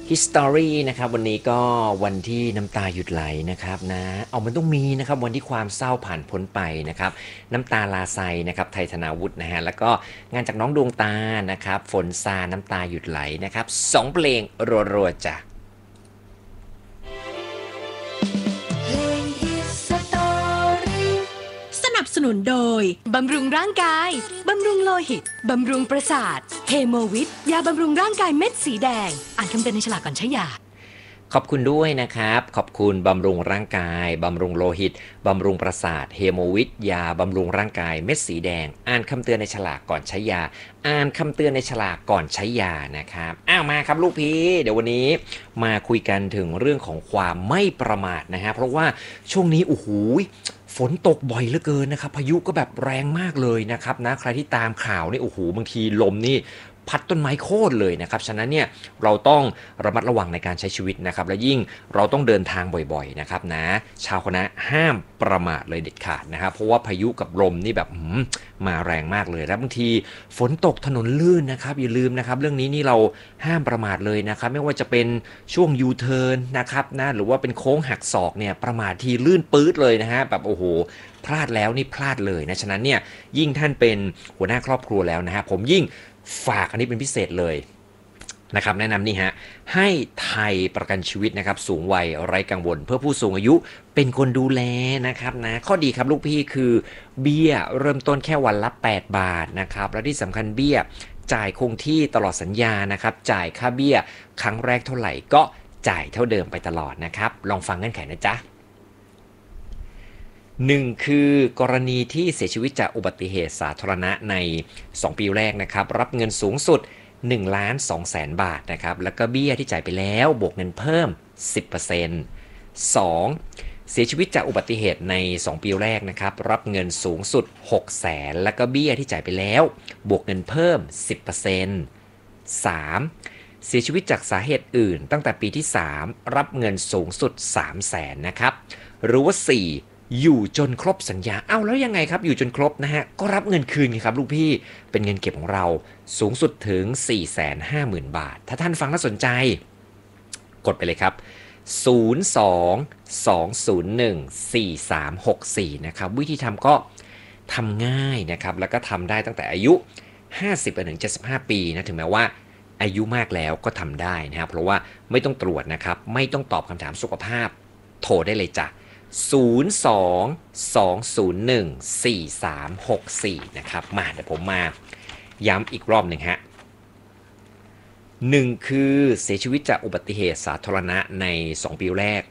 History นะครับวันนี้ก็วันที่น้ำตาหยุดไหลนะครับนะเอามันต้องมีนะครับวันที่ความเศร้าผ่านพ้นไปนะครับน้ำตาลาไซนะครับไทยธนาวุฒินะฮะแล้วก็งานจากน้องดวงตานะครับฝนซาน้ำตาหยุดไหลนะครับสองเพลงรัวๆจ้ะเพลง History สนับสนุนโดย บำรุงร่างกาย บำรุงโลหิต บำรุงประสาทเฮโมวิทยาบำรุงร่างกายเม็ดสีแดง อ่านคำเตือนในฉลากก่อนใช้ยาขอบคุณด้วยนะครับขอบคุณบำรุงร่างกายบำรุงโลหิตบำรุงประสาทเฮโมวิทยาบำรุงร่างกายเม็ดสีแดงอ่านคำเตือนในฉลากก่อนใช้ยาอ่านคำเตือนในฉลากก่อนใช้ยานะครับมาครับลูกพี่เดี๋ยววันนี้มาคุยกันถึงเรื่องของความไม่ประมาทนะฮะเพราะว่าช่วงนี้โอ้โหฝนตกบ่อยเหลือเกินนะครับพายุก็แบบแรงมากเลยนะครับนะใครที่ตามข่าวนี่โอ้โหบางทีลมนี่พัดต้นไม้โค่นเลยนะครับฉะนั้นเนี่ยเราต้องระมัดระวังในการใช้ชีวิตนะครับและยิ่งเราต้องเดินทางบ่อยๆนะครับนะชาวคณะห้ามประมาทเลยเด็ดขาดนะครับเพราะว่าพายุกับลมนี่แบบมาแรงมากเลยแล้วบางทีฝนตกถนนลื่นนะครับอย่าลืมนะครับเรื่องนี้นี่เราห้ามประมาทเลยนะครับไม่ว่าจะเป็นช่วงยูเทิร์นนะครับนะหรือว่าเป็นโค้งหักศอกเนี่ยประมาททีลื่นปื๊ดเลยนะฮะแบบโอ้โหพลาดแล้วนี่พลาดเลยนะฉะนั้นเนี่ยยิ่งท่านเป็นหัวหน้าครอบครัวแล้วนะฮะผมยิ่งฝากอันนี้เป็นพิเศษเลยนะครับแนะนำนี่ฮะให้ไทยประกันชีวิตนะครับสูงวัยไร้กังวลเพื่อผู้สูงอายุเป็นคนดูแลนะครับนะข้อดีครับลูกพี่คือเบี้ยเริ่มต้นแค่วันละ8 บาทนะครับและที่สำคัญเบี้ยจ่ายคงที่ตลอดสัญญานะครับจ่ายค่าเบี้ยครั้งแรกเท่าไหร่ก็จ่ายเท่าเดิมไปตลอดนะครับลองฟังเงื่อนไขนะจ๊ะ1คือกรณีที่เสียชีวิตจากอุบัติเหตุสาธารณะใน2ปีแรกนะครับรับเงินสูงสุด1,200,000 บาทนะครับแล้วก็เบี้ยที่จ่ายไปแล้วบวกเงินเพิ่ม 10% 2เสียชีวิตจากอุบัติเหตุใน2ปีแรกนะครับรับเงินสูงสุด600,000แล้วก็เบี้ยที่จ่ายไปแล้วบวกเงินเพิ่ม 10% 3เสียชีวิตจากสาเหตุอื่นตั้งแต่ปีที่3รับเงินสูงสุด300,000นะครับหรือว่า4อยู่จนครบสัญญาแล้วยังไงครับอยู่จนครบนะฮะก็รับเงินคืนครับลูกพี่เป็นเงินเก็บของเราสูงสุดถึง 450,000 บาทถ้าท่านฟังแล้วสนใจกดไปเลยครับ02-201-4364นะครับวิธีทำก็ทำง่ายนะครับแล้วก็ทำได้ตั้งแต่อายุ50ไปถึง75ปีนะถึงแม้ว่าอายุมากแล้วก็ทำได้นะครับเพราะว่าไม่ต้องตรวจนะครับไม่ต้องตอบคำถามสุขภาพโทรได้เลยจ้ะ02-201-4364นะครับมาเดี๋ยวผมมาย้ำอีกรอบหนึ่งฮะ1คือเสียชีวิตจากอุบัติเหตุสาธารณะใน2ปีแรก